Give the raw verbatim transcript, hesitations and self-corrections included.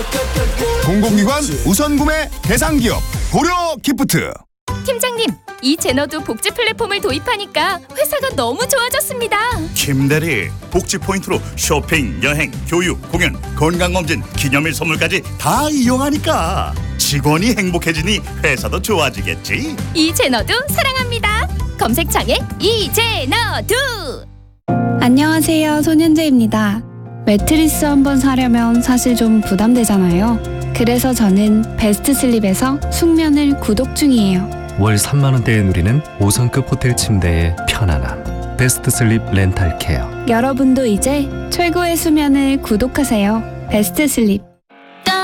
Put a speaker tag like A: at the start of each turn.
A: 공공기관 우선 구매 대상 기업 고려 기프트.
B: 팀장님, 이 제너도 복지 플랫폼을 도입하니까 회사가 너무 좋아졌습니다.
C: 김대리, 복지 포인트로 쇼핑, 여행, 교육, 공연, 건강검진, 기념일 선물까지 다 이용하니까 직원이 행복해지니 회사도 좋아지겠지.
B: 이 제너도 사랑합니다. 검색창에 이제너도.
D: 안녕하세요, 손현재입니다. 매트리스 한번 사려면 사실 좀 부담되잖아요. 그래서 저는 베스트슬립에서 숙면을 구독 중이에요.
E: 월 삼만 원대에 누리는 오 성급 호텔 침대의 편안함. 베스트슬립 렌탈케어.
D: 여러분도 이제 최고의 수면을 구독하세요. 베스트슬립.